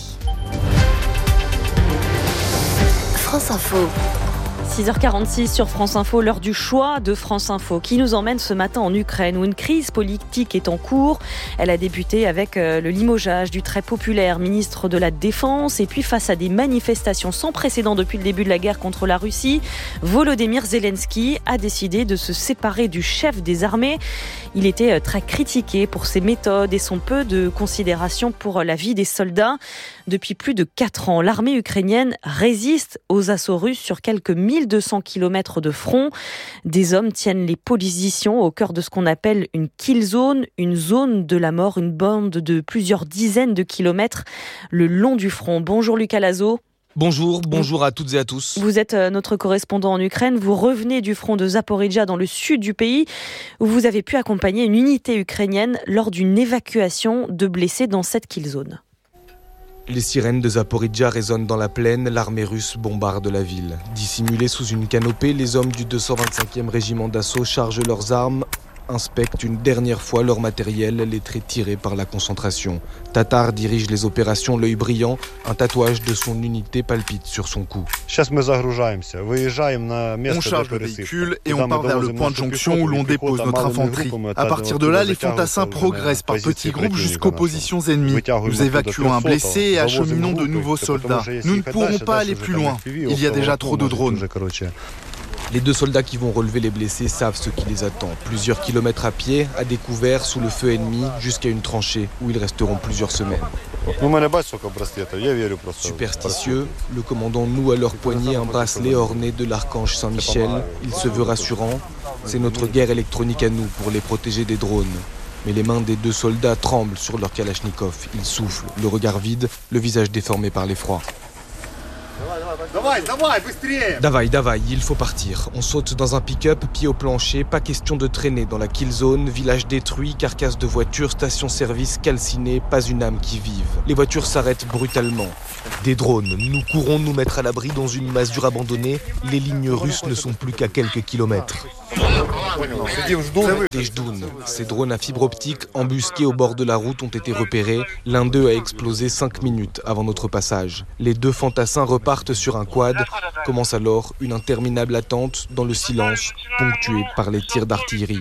France Info. 6h46 sur France Info, l'heure du choix de France Info qui nous emmène ce matin en Ukraine où une crise politique est en cours. Elle a débuté avec le limogeage du très populaire ministre de la Défense et puis face à des manifestations sans précédent depuis le début de la guerre contre la Russie, Volodymyr Zelensky a décidé de se séparer du chef des armées. Il était très critiqué pour ses méthodes et son peu de considération pour la vie des soldats. Depuis plus de 4 ans, l'armée ukrainienne résiste aux assauts russes sur quelques 1200 km de front. Des hommes tiennent les positions au cœur de ce qu'on appelle une kill zone, une zone de la mort, une bande de plusieurs dizaines de kilomètres le long du front. Bonjour Lucas Lazo. Bonjour à toutes et à tous. Vous êtes notre correspondant en Ukraine. Vous revenez du front de Zaporijjia dans le sud du pays où vous avez pu accompagner une unité ukrainienne lors d'une évacuation de blessés dans cette kill zone. Les sirènes de Zaporijjia résonnent dans la plaine, l'armée russe bombarde la ville. Dissimulés sous une canopée, les hommes du 225e régiment d'assaut chargent leurs armes inspectent une dernière fois leur matériel, les traits tirés par la concentration. Tatar dirige les opérations l'œil brillant, un tatouage de son unité palpite sur son cou. On charge le véhicule et on part vers le point de jonction où l'on dépose notre infanterie. À partir de là, les fantassins progressent par petits groupes jusqu'aux positions ennemies. Nous évacuons un blessé et acheminons de nouveaux soldats. Nous ne pourrons pas aller plus loin. Il y a déjà trop de drones. Les 2 soldats qui vont relever les blessés savent ce qui les attend. Plusieurs kilomètres à pied, à découvert, sous le feu ennemi, jusqu'à une tranchée où ils resteront plusieurs semaines. Superstitieux, le commandant noue à leur poignet un bracelet orné de l'archange Saint-Michel. Il se veut rassurant. C'est notre guerre électronique à nous pour les protéger des drones. Mais les mains des 2 soldats tremblent sur leur kalachnikov. Ils soufflent, le regard vide, le visage déformé par l'effroi. Davaï, il faut partir. On saute dans un pick-up, pied au plancher, pas question de traîner dans la kill zone, village détruit, carcasse de voitures, station-service calcinée, pas une âme qui vive. Les voitures s'arrêtent brutalement. Des drones, nous courons nous mettre à l'abri dans une masure abandonnée, les lignes russes ne sont plus qu'à quelques kilomètres. Des Jdoun, ces drones à fibre optique embusqués au bord de la route ont été repérés. L'un d'eux a explosé 5 minutes avant notre passage. Les 2 fantassins repartent sur un quad. Commence alors une interminable attente dans le silence, ponctuée par les tirs d'artillerie.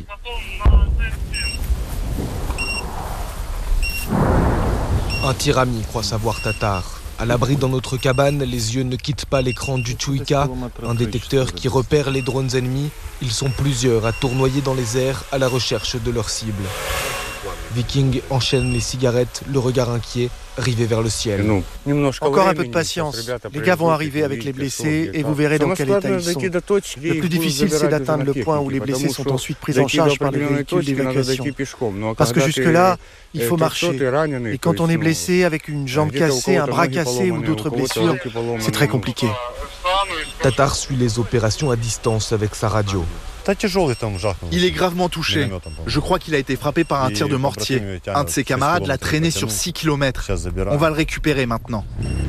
Un tirami, croit savoir Tatar. À l'abri dans notre cabane, les yeux ne quittent pas l'écran du Tchouïka, un détecteur qui repère les drones ennemis. Ils sont plusieurs à tournoyer dans les airs à la recherche de leur cible. Viking enchaîne les cigarettes, le regard inquiet, rivé vers le ciel. Encore un peu de patience. Les gars vont arriver avec les blessés et vous verrez dans quel état ils sont. Le plus difficile, c'est d'atteindre le point où les blessés sont ensuite pris en charge par les véhicules d'évacuation. Parce que jusque-là, il faut marcher. Et quand on est blessé avec une jambe cassée, un bras cassé ou d'autres blessures, c'est très compliqué. Tatar suit les opérations à distance avec sa radio. Il est gravement touché. Je crois qu'il a été frappé par un tir de mortier. Un de ses camarades l'a traîné sur 6 km. On va le récupérer maintenant.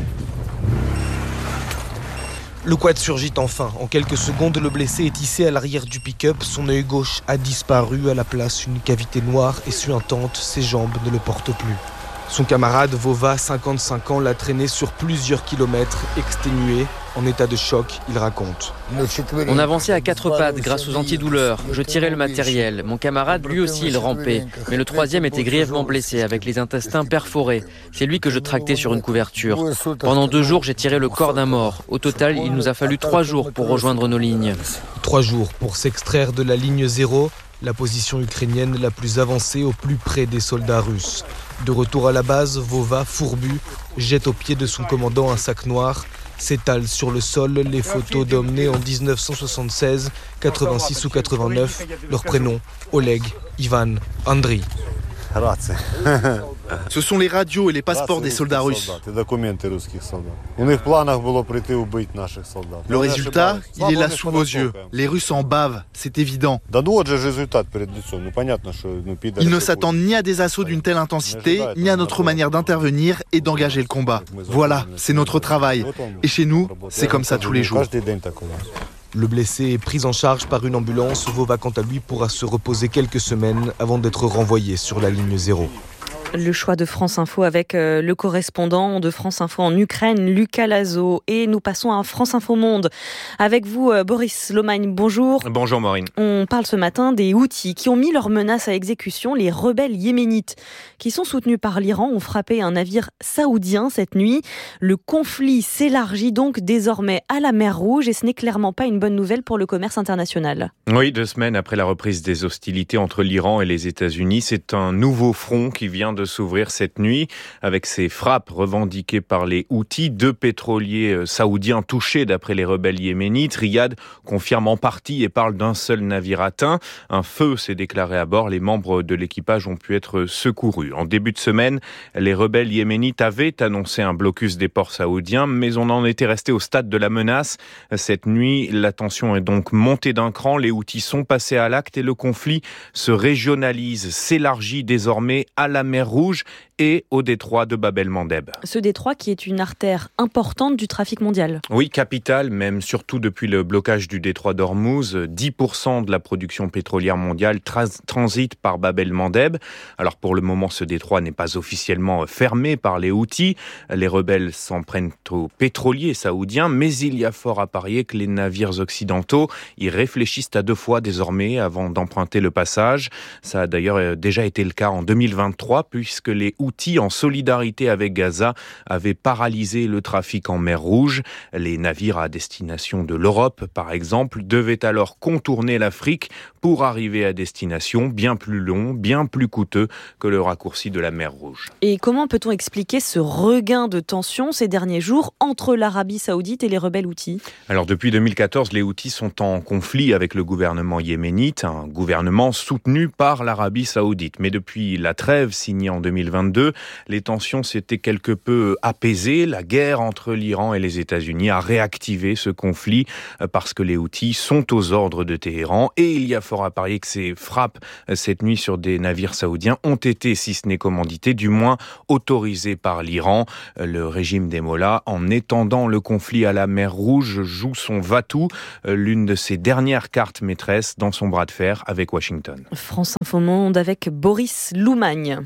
Le quad surgit enfin. En quelques secondes, le blessé est hissé à l'arrière du pick-up. Son œil gauche a disparu. À la place, une cavité noire et suintante. Ses jambes ne le portent plus. Son camarade Vova, 55 ans, l'a traîné sur plusieurs kilomètres, exténué. En état de choc, il raconte. On avançait à 4 pattes grâce aux antidouleurs. Je tirais le matériel. Mon camarade, lui aussi, il rampait. Mais le 3e était grièvement blessé, avec les intestins perforés. C'est lui que je tractais sur une couverture. Pendant 2 jours, j'ai tiré le corps d'un mort. Au total, il nous a fallu 3 jours pour rejoindre nos lignes. 3 jours pour s'extraire de la ligne 0, la position ukrainienne la plus avancée au plus près des soldats russes. De retour à la base, Vova, fourbu, jette au pied de son commandant un sac noir, s'étale sur le sol les photos d'hommes nés en 1976, 86 ou 89, leurs prénoms, Oleg, Ivan, Andriy. Ce sont les radios et les passeports des soldats russes. Le résultat, il est là sous vos yeux. Les Russes en bavent, c'est évident. Ils ne s'attendent ni à des assauts d'une telle intensité, ni à notre manière d'intervenir et d'engager le combat. Voilà, c'est notre travail. Et chez nous, c'est comme ça tous les jours. Le blessé est pris en charge par une ambulance. Vova, quant à lui, pourra se reposer quelques semaines avant d'être renvoyé sur la ligne 0. Le choix de France Info avec le correspondant de France Info en Ukraine, Lucas Lazo. Et nous passons à France Info Monde. Avec vous, Boris Lomagne, bonjour. Bonjour Maureen. On parle ce matin des Houthis qui ont mis leurs menaces à exécution. Les rebelles yéménites qui sont soutenus par l'Iran ont frappé un navire saoudien cette nuit. Le conflit s'élargit donc désormais à la mer Rouge et ce n'est clairement pas une bonne nouvelle pour le commerce international. Oui, 2 semaines après la reprise des hostilités entre l'Iran et les États-Unis, c'est un nouveau front qui vient de s'ouvrir cette nuit avec ces frappes revendiquées par les Houthis. 2 pétroliers saoudiens touchés d'après les rebelles yéménites. Riyad confirme en partie et parle d'un seul navire atteint. Un feu s'est déclaré à bord. Les membres de l'équipage ont pu être secourus. En début de semaine, les rebelles yéménites avaient annoncé un blocus des ports saoudiens, mais on en était resté au stade de la menace. Cette nuit, la tension est donc montée d'un cran. Les Houthis sont passés à l'acte et le conflit se régionalise, s'élargit désormais à la mer Rouge et au détroit de Bab el-Mandeb. Ce détroit qui est une artère importante du trafic mondial. Oui, capitale, même surtout depuis le blocage du détroit d'Ormuz. 10% de la production pétrolière mondiale transite par Bab el-Mandeb. Alors pour le moment, ce détroit n'est pas officiellement fermé par les Houthis. Les rebelles s'en prennent aux pétroliers saoudiens, mais il y a fort à parier que les navires occidentaux y réfléchissent à 2 fois désormais avant d'emprunter le passage. Ça a d'ailleurs déjà été le cas en 2023, puisque les Houthis, en solidarité avec Gaza, avaient paralysé le trafic en mer Rouge. Les navires à destination de l'Europe, par exemple, devaient alors contourner l'Afrique pour arriver à destination, bien plus long, bien plus coûteux que le raccourci de la mer Rouge. Et comment peut-on expliquer ce regain de tension ces derniers jours entre l'Arabie Saoudite et les rebelles Houthis ? Alors depuis 2014, les Houthis sont en conflit avec le gouvernement yéménite, un gouvernement soutenu par l'Arabie Saoudite. Mais depuis la trêve signée en 2022, les tensions s'étaient quelque peu apaisées. La guerre entre l'Iran et les États-Unis a réactivé ce conflit parce que les Houthis sont aux ordres de Téhéran et il y a fort à parier que ces frappes cette nuit sur des navires saoudiens ont été, si ce n'est commandités, du moins autorisées par l'Iran. Le régime des Mollahs, en étendant le conflit à la mer Rouge, joue son va-tout, l'une de ses dernières cartes maîtresses dans son bras de fer avec Washington. France Info Monde avec Boris Loumagne.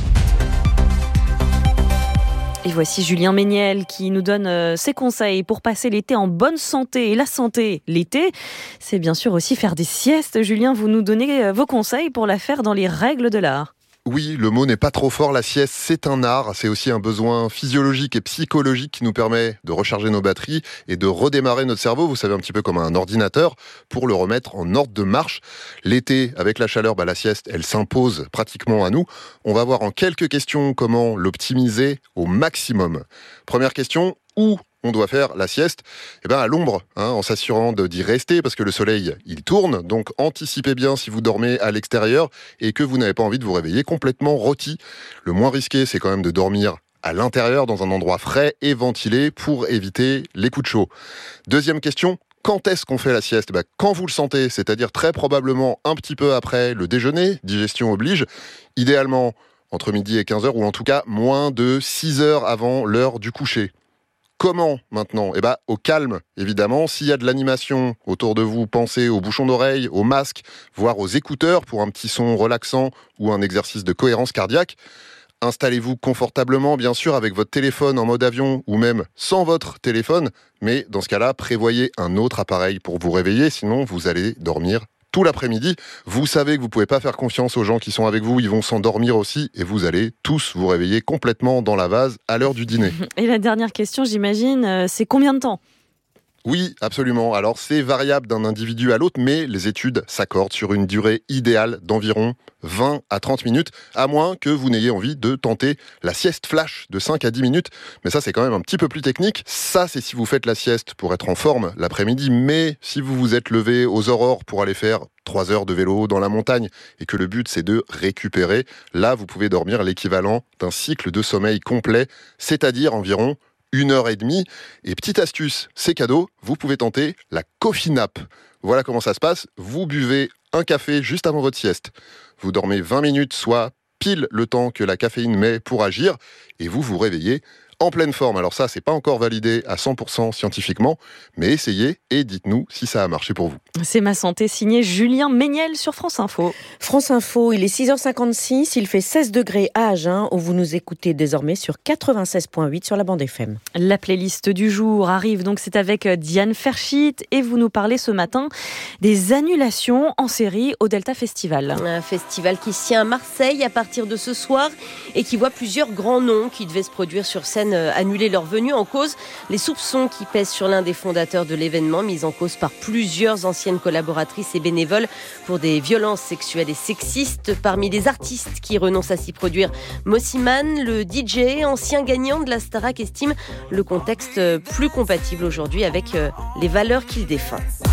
Et voici Julien Méniel qui nous donne ses conseils pour passer l'été en bonne santé. Et la santé, l'été, c'est bien sûr aussi faire des siestes. Julien, vous nous donnez vos conseils pour la faire dans les règles de l'art. Oui, le mot n'est pas trop fort, la sieste c'est un art, c'est aussi un besoin physiologique et psychologique qui nous permet de recharger nos batteries et de redémarrer notre cerveau, vous savez un petit peu comme un ordinateur, pour le remettre en ordre de marche. L'été, avec la chaleur, la sieste elle s'impose pratiquement à nous. On va voir en quelques questions comment l'optimiser au maximum. Première question, où on doit faire la sieste? À l'ombre, en s'assurant d'y rester, parce que le soleil, il tourne. Donc, anticipez bien si vous dormez à l'extérieur et que vous n'avez pas envie de vous réveiller complètement rôti. Le moins risqué, c'est quand même de dormir à l'intérieur, dans un endroit frais et ventilé, pour éviter les coups de chaud. Deuxième question, quand est-ce qu'on fait la sieste? Quand vous le sentez, c'est-à-dire très probablement un petit peu après le déjeuner, digestion oblige, idéalement entre midi et 15h, ou en tout cas moins de 6 heures avant l'heure du coucher. Comment maintenant? Au calme, évidemment. S'il y a de l'animation autour de vous, pensez aux bouchons d'oreille, aux masques, voire aux écouteurs pour un petit son relaxant ou un exercice de cohérence cardiaque. Installez-vous confortablement, bien sûr, avec votre téléphone en mode avion ou même sans votre téléphone. Mais dans ce cas-là, prévoyez un autre appareil pour vous réveiller, sinon vous allez dormir tout l'après-midi. Vous savez que vous ne pouvez pas faire confiance aux gens qui sont avec vous, ils vont s'endormir aussi et vous allez tous vous réveiller complètement dans la vase à l'heure du dîner. Et la dernière question, j'imagine, c'est combien de temps ? Oui, absolument. Alors, c'est variable d'un individu à l'autre, mais les études s'accordent sur une durée idéale d'environ 20 à 30 minutes, à moins que vous n'ayez envie de tenter la sieste flash de 5 à 10 minutes. Mais ça, c'est quand même un petit peu plus technique. Ça, c'est si vous faites la sieste pour être en forme l'après-midi, mais si vous vous êtes levé aux aurores pour aller faire 3 heures de vélo dans la montagne et que le but, c'est de récupérer, là, vous pouvez dormir l'équivalent d'un cycle de sommeil complet, c'est-à-dire environ 1h30. Et petite astuce, c'est cadeau, vous pouvez tenter la coffee nap. Voilà comment ça se passe. Vous buvez un café juste avant votre sieste. Vous dormez 20 minutes, soit pile le temps que la caféine met pour agir, et vous vous réveillez en pleine forme. Alors ça, c'est pas encore validé à 100% scientifiquement, mais essayez et dites-nous si ça a marché pour vous. C'est Ma Santé, signé Julien Méniel sur France Info. France Info, il est 6h56, il fait 16 degrés à Agen, où vous nous écoutez désormais sur 96.8 sur la bande FM. La playlist du jour arrive, donc c'est avec Diane Ferchit, et vous nous parlez ce matin des annulations en série au Delta Festival. Un festival qui se tient à Marseille à partir de ce soir et qui voit plusieurs grands noms qui devaient se produire sur scène annuler leur venue. En cause, les soupçons qui pèsent sur l'un des fondateurs de l'événement, mis en cause par plusieurs anciennes collaboratrices et bénévoles pour des violences sexuelles et sexistes. Parmi les artistes qui renoncent à s'y produire, Mossiman, le DJ, ancien gagnant de la Starac, estime le contexte plus compatible aujourd'hui avec les valeurs qu'il défend.